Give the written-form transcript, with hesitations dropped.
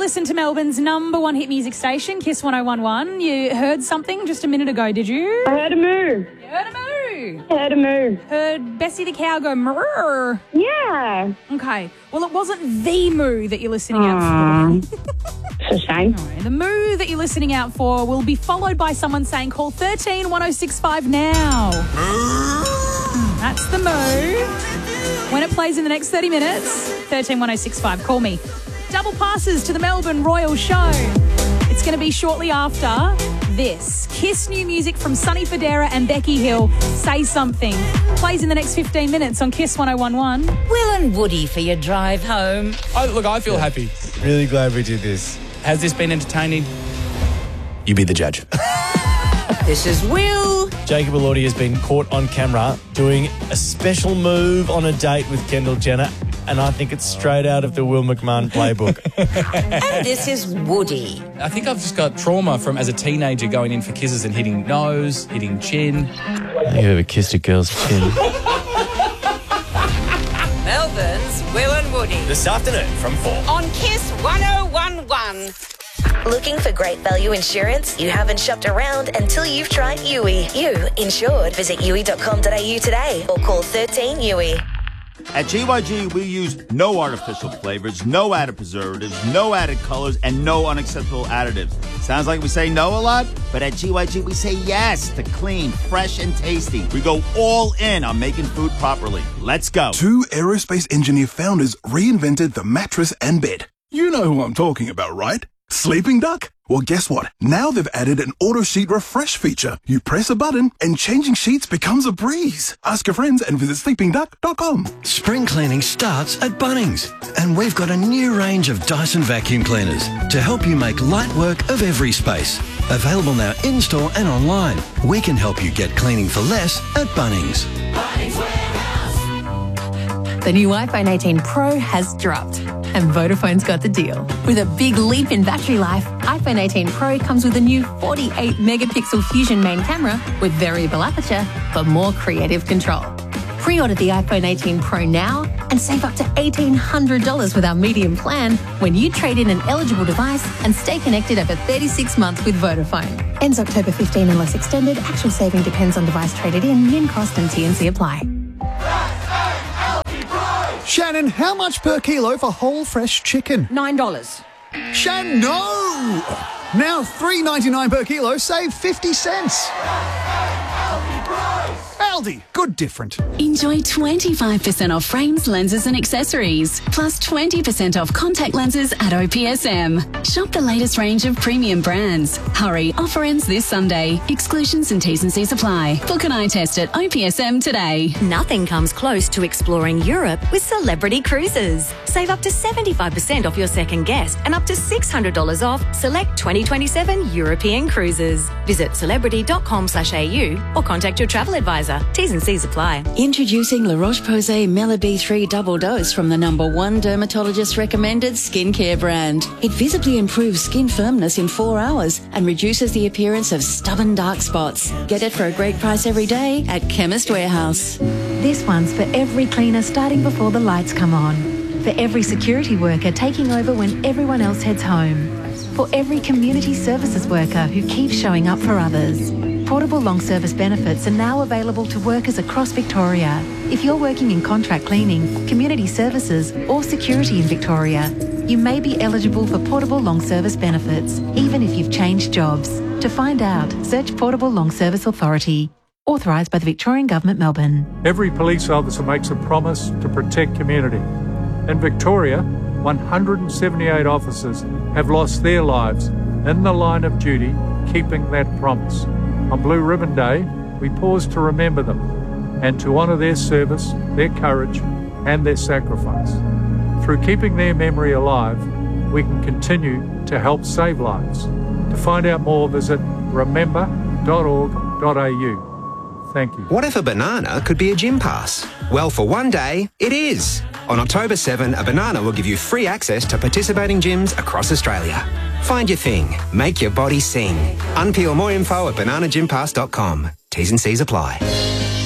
listen to Melbourne's number one hit music station, Kiss 101.1. You heard something just a minute ago, did you? I heard a moo. You heard a moo? I heard a moo. Heard Bessie the cow go moo. Yeah. Okay. Well, it wasn't the moo that you're listening out for. It's a shame. No, the moo that you're listening out for will be followed by someone saying, call 13 1065 now. That's the moo. When it plays in the next 30 minutes, 13 1065, call me. Double passes to the Melbourne Royal Show. It's going to be shortly after this. Kiss new music from Sonny Fodera and Becky Hill. Say Something. Plays in the next 15 minutes on Kiss 101.1. Will and Woody for your drive home. I feel happy. Really glad we did this. Has this been entertaining? You be the judge. This is Will. Jacob Elordi has been caught on camera doing a special move on a date with Kendall Jenner, and I think it's straight out of the Will McMahon playbook. And this is Woody. I think I've just got trauma from as a teenager going in for kisses and hitting nose, hitting chin. Have you ever kissed a girl's chin? Melbourne's Will and Woody. This afternoon from 4. On Kiss 1011. Looking for great value insurance? You haven't shopped around until you've tried Yui. You insured. Visit yui.com.au today or call 13 Yui. At GYG, we use no artificial flavors, no added preservatives, no added colors, and no unacceptable additives. Sounds like we say no a lot, but at GYG, we say yes to clean, fresh, and tasty. We go all in on making food properly. Let's go. 2 aerospace engineer founders reinvented the mattress and bed. You know who I'm talking about, right? Sleeping Duck? Well, guess what? Now they've added an auto sheet refresh feature. You press a button and changing sheets becomes a breeze. Ask your friends and visit sleepingduck.com. Spring cleaning starts at Bunnings, and we've got a new range of Dyson vacuum cleaners to help you make light work of every space. Available now in-store and online. We can help you get cleaning for less at Bunnings. The new iPhone 18 Pro has dropped, and Vodafone's got the deal. With a big leap in battery life, iPhone 18 Pro comes with a new 48-megapixel Fusion main camera with variable aperture for more creative control. Pre-order the iPhone 18 Pro now and save up to $1,800 with our medium plan when you trade in an eligible device and stay connected over 36 months with Vodafone. Ends October 15 unless extended. Actual saving depends on device traded in, min cost and T&C apply. Shannon, how much per kilo for whole fresh chicken? $9. Shannon, no! Now $3.99 per kilo, save 50 cents. Aldi, good different. Enjoy 25% off frames, lenses and accessories, plus 20% off contact lenses at OPSM. Shop the latest range of premium brands. Hurry, offer ends this Sunday. Exclusions and T's and C's apply. Book an eye test at OPSM today. Nothing comes close to exploring Europe with Celebrity Cruises. Save up to 75% off your second guest and up to $600 off select 2027 European cruises. Visit celebrity.com/au or contact your travel advisor. T's and C's apply. Introducing La Roche-Posay Melibee 3 Double Dose from the #1 dermatologist recommended skincare brand. It visibly improves skin firmness in 4 hours and reduces the appearance of stubborn dark spots. Get it for a great price every day at Chemist Warehouse. This one's for every cleaner starting before the lights come on. For every security worker taking over when everyone else heads home. For every community services worker who keeps showing up for others. Portable long service benefits are now available to workers across Victoria. If you're working in contract cleaning, community services or security in Victoria, you may be eligible for portable long service benefits, even if you've changed jobs. To find out, search Portable Long Service Authority. Authorised by the Victorian Government, Melbourne. Every police officer makes a promise to protect community. In Victoria, 178 officers have lost their lives in the line of duty, keeping that promise. On Blue Ribbon Day, we pause to remember them and to honour their service, their courage and their sacrifice. Through keeping their memory alive, we can continue to help save lives. To find out more, visit remember.org.au. Thank you. What if a banana could be a gym pass? Well, for one day, it is. On October 7, a banana will give you free access to participating gyms across Australia. Find your thing. Make your body sing. Unpeel more info at bananagympass.com. T's and C's apply.